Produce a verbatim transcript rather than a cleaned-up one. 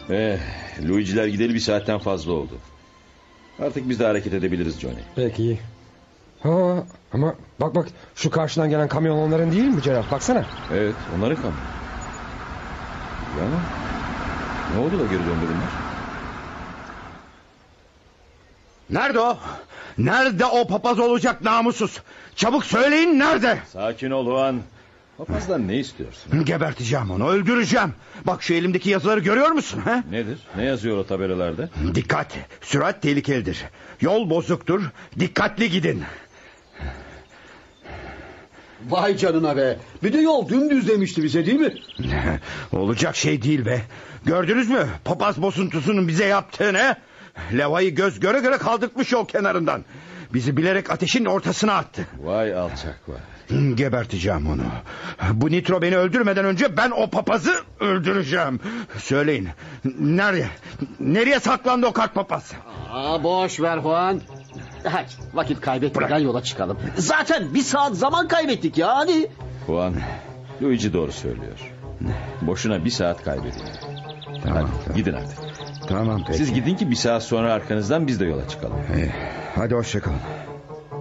Eh, Luigi'ler gideli bir saatten fazla oldu. Artık biz de hareket edebiliriz Johnny. Peki. Ha, ama bak bak, şu karşıdan gelen kamyon onların değil mi Gerald? Baksana. Evet, onların kamyonu. Ya ama ne oldu da geri döndü bunlar? Nerede o? Nerede o papaz olacak namussuz? Çabuk söyleyin, nerede? Sakin ol Juan. Papazdan ne istiyorsun? Geberteceğim onu, öldüreceğim. Bak şu elimdeki yazıları görüyor musun? He? Nedir? Ne yazıyor o tabelalarda? Dikkat, sürat tehlikelidir. Yol bozuktur, dikkatli gidin. Vay canına be. Bir de yol dümdüz demişti bize, değil mi? Olacak şey değil be. Gördünüz mü papaz bozuntusunun bize yaptığını? Levayı göz göre göre kaldırtmış yol kenarından. Bizi bilerek ateşin ortasına attı. Vay alçak vay. Geberteceğim onu. Bu nitro beni öldürmeden önce ben o papazı öldüreceğim. Söyleyin, nereye nereye saklandı o kart papaz? Aa, boş ver Juan. Hadi vakit kaybetmeden Bırak. yola çıkalım. Zaten bir saat zaman kaybettik ya, hadi. Juan, Luigi doğru söylüyor. Boşuna bir saat kaybediyor. Tamam, Hadi tamam. gidin artık. Tamam peki. Siz gidin ki bir saat sonra arkanızdan biz de yola çıkalım. Ee, hadi hoşça kalın.